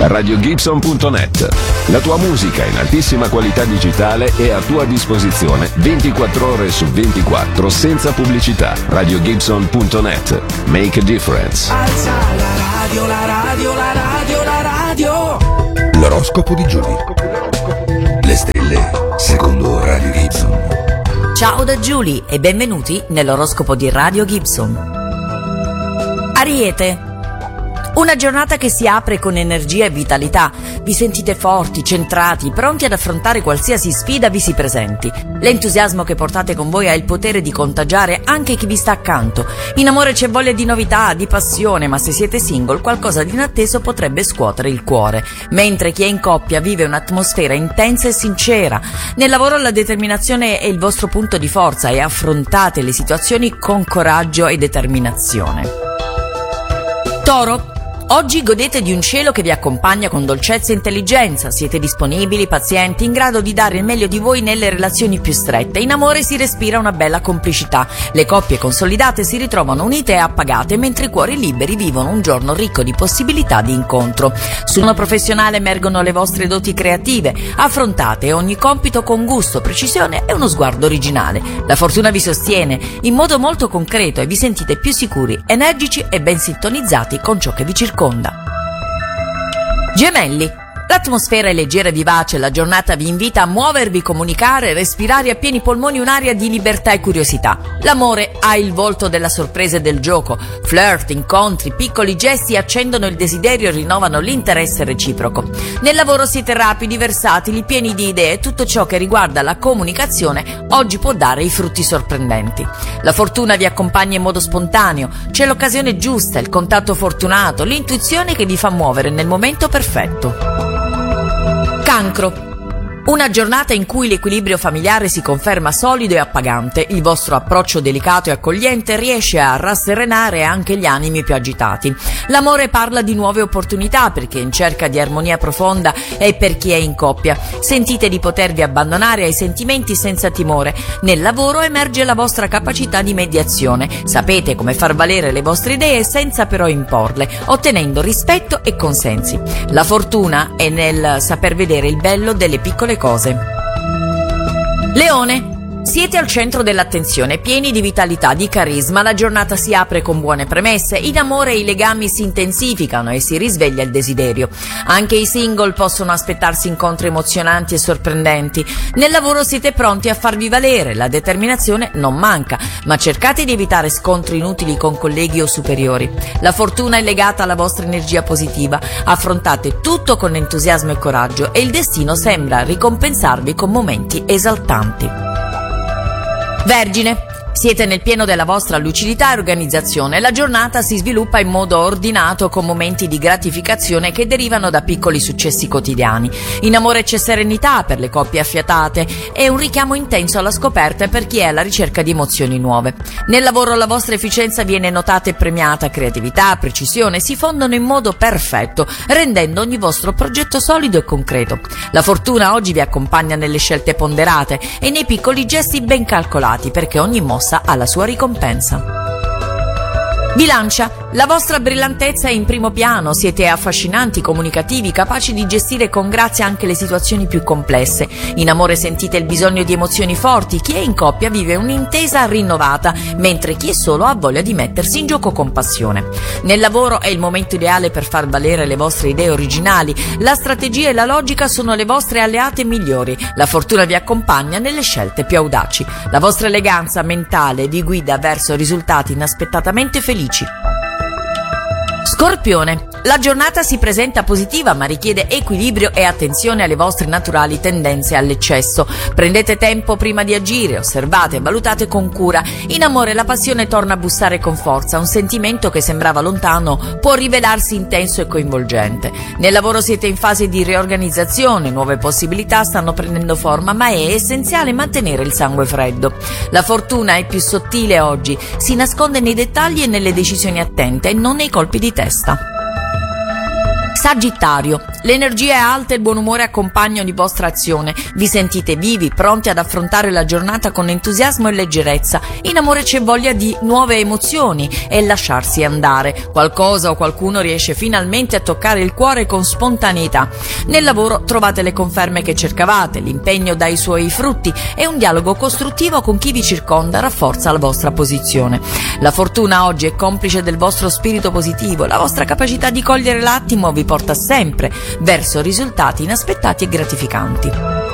RadioGibson.net. La tua musica in altissima qualità digitale è a tua disposizione 24 ore su 24 senza pubblicità. RadioGibson.net. Make a difference. Alza la radio, la radio, la radio, la radio. L'oroscopo di Giulia. Le stelle secondo Radio Gibson. Ciao da Giulia e benvenuti nell'oroscopo di Radio Gibson. Ariete. Una giornata che si apre con energia e vitalità. Vi sentite forti, centrati, pronti ad affrontare qualsiasi sfida vi si presenti. L'entusiasmo che portate con voi ha il potere di contagiare anche chi vi sta accanto. In amore c'è voglia di novità, di passione, ma se siete single qualcosa di inatteso potrebbe scuotere il cuore. Mentre chi è in coppia vive un'atmosfera intensa e sincera. Nel lavoro la determinazione è il vostro punto di forza e affrontate le situazioni con coraggio e determinazione. Toro. Oggi godete di un cielo che vi accompagna con dolcezza e intelligenza, siete disponibili, pazienti, in grado di dare il meglio di voi nelle relazioni più strette. In amore si respira una bella complicità, le coppie consolidate si ritrovano unite e appagate, mentre i cuori liberi vivono un giorno ricco di possibilità di incontro. Sul piano professionale emergono le vostre doti creative, affrontate ogni compito con gusto, precisione e uno sguardo originale. La fortuna vi sostiene in modo molto concreto e vi sentite più sicuri, energici e ben sintonizzati con ciò che vi circonda. Gemelli. L'atmosfera è leggera e vivace, la giornata vi invita a muovervi, comunicare, respirare a pieni polmoni un'aria di libertà e curiosità. L'amore ha il volto della sorpresa e del gioco. Flirt, incontri, piccoli gesti accendono il desiderio e rinnovano l'interesse reciproco. Nel lavoro siete rapidi, versatili, pieni di idee. Tutto ciò che riguarda la comunicazione oggi può dare i frutti sorprendenti. La fortuna vi accompagna in modo spontaneo. C'è l'occasione giusta, il contatto fortunato, l'intuizione che vi fa muovere nel momento perfetto. Cancro. Una giornata in cui l'equilibrio familiare si conferma solido e appagante. Il vostro approccio delicato e accogliente riesce a rasserenare anche gli animi più agitati. L'amore parla di nuove opportunità per chi è in cerca di armonia profonda e per chi è in coppia. Sentite di potervi abbandonare ai sentimenti senza timore. Nel lavoro emerge la vostra capacità di mediazione. Sapete come far valere le vostre idee senza però imporle, ottenendo rispetto e consensi. La fortuna è nel saper vedere il bello delle piccole cose. Leone. Siete al centro dell'attenzione, pieni di vitalità, di carisma, la giornata si apre con buone premesse, in amore i legami si intensificano e si risveglia il desiderio. Anche i single possono aspettarsi incontri emozionanti e sorprendenti. Nel lavoro siete pronti a farvi valere, la determinazione non manca, ma cercate di evitare scontri inutili con colleghi o superiori. La fortuna è legata alla vostra energia positiva, affrontate tutto con entusiasmo e coraggio e il destino sembra ricompensarvi con momenti esaltanti. Vergine. Siete nel pieno della vostra lucidità e organizzazione. La giornata si sviluppa in modo ordinato con momenti di gratificazione che derivano da piccoli successi quotidiani. In amore c'è serenità per le coppie affiatate e un richiamo intenso alla scoperta per chi è alla ricerca di emozioni nuove. Nel lavoro la vostra efficienza viene notata e premiata, creatività, precisione si fondono in modo perfetto, rendendo ogni vostro progetto solido e concreto. La fortuna oggi vi accompagna nelle scelte ponderate e nei piccoli gesti ben calcolati, perché ogni mossa ha la sua ricompensa. Bilancia. La vostra brillantezza è in primo piano, siete affascinanti, comunicativi, capaci di gestire con grazia anche le situazioni più complesse. In amore sentite il bisogno di emozioni forti, chi è in coppia vive un'intesa rinnovata, mentre chi è solo ha voglia di mettersi in gioco con passione. Nel lavoro è il momento ideale per far valere le vostre idee originali, la strategia e la logica sono le vostre alleate migliori, la fortuna vi accompagna nelle scelte più audaci. La vostra eleganza mentale vi guida verso risultati inaspettatamente felici. Scorpione. La giornata si presenta positiva ma richiede equilibrio e attenzione alle vostre naturali tendenze all'eccesso. Prendete tempo prima di agire, osservate e valutate con cura. In amore la passione torna a bussare con forza, un sentimento che sembrava lontano può rivelarsi intenso e coinvolgente. Nel lavoro siete in fase di riorganizzazione, nuove possibilità stanno prendendo forma ma è essenziale mantenere il sangue freddo. La fortuna è più sottile oggi, si nasconde nei dettagli e nelle decisioni attente e non nei colpi di testa. Sagittario. L'energia è alta e il buon umore accompagna ogni vostra azione. Vi sentite vivi, pronti ad affrontare la giornata con entusiasmo e leggerezza. In amore c'è voglia di nuove emozioni e lasciarsi andare. Qualcosa o qualcuno riesce finalmente a toccare il cuore con spontaneità. Nel lavoro trovate le conferme che cercavate, l'impegno dà i suoi frutti e un dialogo costruttivo con chi vi circonda rafforza la vostra posizione. La fortuna oggi è complice del vostro spirito positivo, la vostra capacità di cogliere l'attimo vi porta sempre verso risultati inaspettati e gratificanti.